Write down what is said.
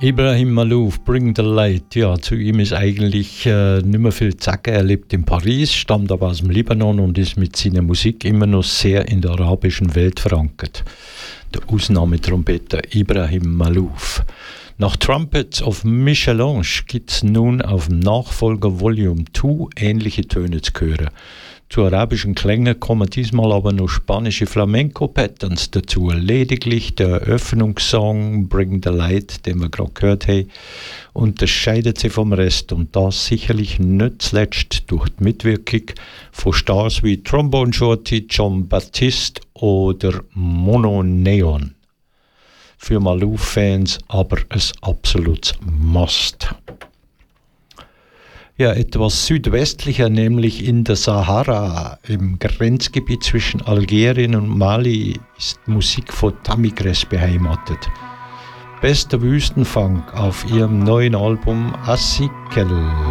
Ibrahim Malouf, Bring the Light. Ja, zu ihm ist eigentlich nicht mehr viel zu sagen. Er lebt in Paris, stammt aber aus dem Libanon und ist mit seiner Musik immer noch sehr in der arabischen Welt verankert. Der Ausnahmetrompeter Ibrahim Malouf. Nach Trumpets of Michel-Ange gibt es nun auf dem Nachfolger Volume 2 ähnliche Töne zu hören. Zu arabischen Klängen kommen diesmal aber noch spanische Flamenco-Patterns dazu. Lediglich der Eröffnungssong Bring the Light, den wir gerade gehört haben, unterscheidet sich vom Rest und das sicherlich nicht zuletzt durch die Mitwirkung von Stars wie Trombone Shorty, John Baptiste oder Mono Neon. Für Malouf-Fans aber ein absolutes Must. Ja, etwas südwestlicher, nämlich in der Sahara, im Grenzgebiet zwischen Algerien und Mali, ist die Musik von Tamigres beheimatet. Bester Wüstenfunk auf ihrem neuen Album Asikel.